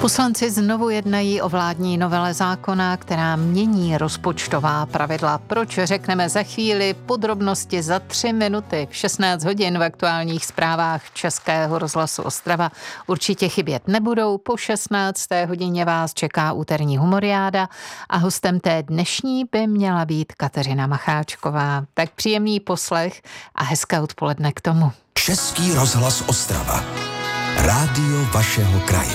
Poslanci znovu jednají o vládní novele zákona, která mění rozpočtová pravidla. Proč, řekneme za chvíli, podrobnosti za 3 minuty v 16 hodin v aktuálních zprávách Českého rozhlasu Ostrava. Určitě chybět nebudou. Po 16. hodině vás čeká úterní humoriáda a hostem té dnešní by měla být Kateřina Macháčková. Tak příjemný poslech a hezké odpoledne k tomu. Český rozhlas Ostrava. Rádio vašeho kraje.